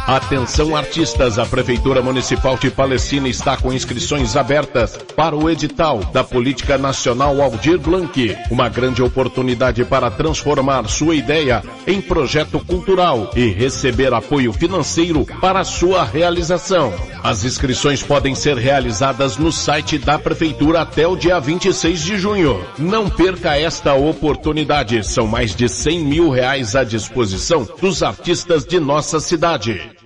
Atenção artistas, a Prefeitura Municipal de Palestina está com inscrições abertas para o edital da Política Nacional Aldir Blanc. Uma grande oportunidade para transformar sua ideia em projeto cultural e receber apoio financeiro para sua realização. As inscrições podem ser realizadas no site da Prefeitura até o dia 26 de junho. Não perca esta oportunidade, são mais de R$100 mil à disposição dos artistas de nossa cidade.